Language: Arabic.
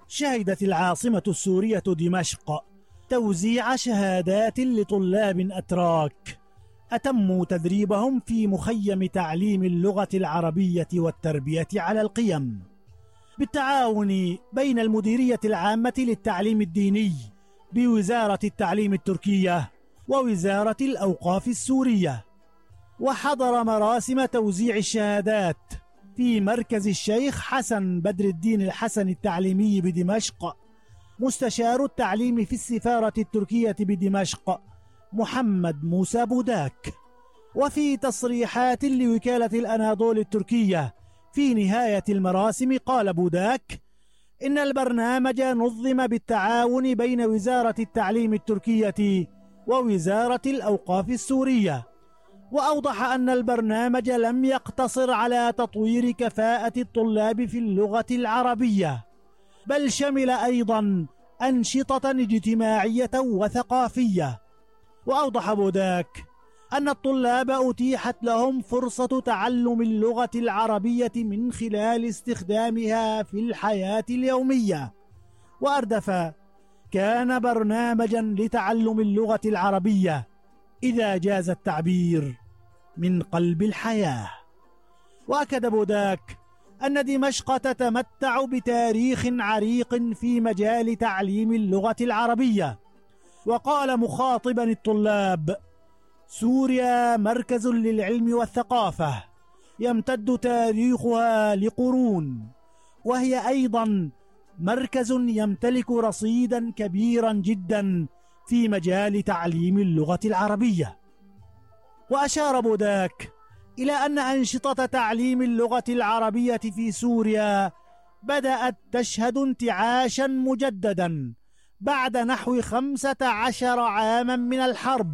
شهدت العاصمة السورية دمشق توزيع شهادات لطلاب أتراك أتموا تدريبهم في مخيم تعليم اللغة العربية والتربية على القيم، بالتعاون بين المديرية العامة للتعليم الديني بوزارة التعليم التركية ووزارة الأوقاف السورية. وحضر مراسم توزيع الشهادات في مركز الشيخ حسن بدر الدين الحسن التعليمي بدمشق مستشار التعليم في السفارة التركية بدمشق محمد موسى بوداك. وفي تصريحات لوكالة الأناضول التركية في نهاية المراسم قال بوداك إن البرنامج نظم بالتعاون بين وزارة التعليم التركية ووزارة الأوقاف السورية، وأوضح أن البرنامج لم يقتصر على تطوير كفاءة الطلاب في اللغة العربية، بل شمل أيضا أنشطة اجتماعية وثقافية. وأوضح بوداك أن الطلاب أتيحت لهم فرصة تعلم اللغة العربية من خلال استخدامها في الحياة اليومية، وأردف كان برنامجا لتعلم اللغة العربية إذا جاز التعبير من قلب الحياة. وأكد بوداك أن دمشق تتمتع بتاريخ عريق في مجال تعليم اللغة العربية، وقال مخاطبا الطلاب: سوريا مركز للعلم والثقافة يمتد تاريخها لقرون، وهي أيضا مركز يمتلك رصيدا كبيرا جدا في مجال تعليم اللغة العربية. وأشار بوداك إلى أن أنشطة تعليم اللغة العربية في سوريا بدأت تشهد انتعاشا مجددا بعد نحو 15 عاما من الحرب،